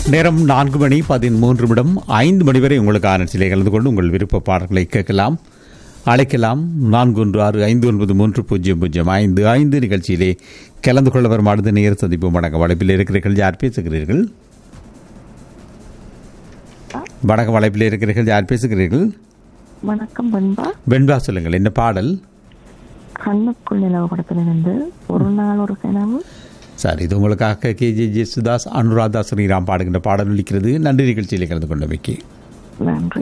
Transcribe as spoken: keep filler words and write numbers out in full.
நேரம் நான்கு மணி பதிமூன்று நிமிடம் ஐந்து மணி வரை உங்களுக்கான நிகழ்ச்சியிலே கலந்து கொண்டு உங்கள் விருப்ப பாடல்களை கேட்கலாம், அழைக்கலாம். நான்கு ஒன்று ஆறு ஐந்து ஒன்பது மூன்று பூஜ்ஜியம் பூஜ்ஜியம் ஐந்து ஐந்து நிகழ்ச்சியிலே கலந்து கொள்ள வருமானது நேர சந்திப்பு. வணக்கம், வளைப்பில் இருக்கிறீர்கள், யார் பேசுகிறீர்கள்? வணக்கம், வளைப்பில் இருக்கிறீர்கள், யார் பேசுகிறீர்கள்? வணக்கம் வெண்பா. வெண்பா, சொல்லுங்கள், என்ன பாடல்? கண்ணுக்குள் நிலவு படத்திலிருந்து ஒரு நாள் ஒரு கனவு. சார், இது உங்களுக்காக K J J Sudha's, Anuradha Sriram பாடுகின்ற பாடல் ஒலிக்கிறது. நன்றி நிகழ்ச்சியில் கலந்து கொண்டமைக்கு. நன்றி.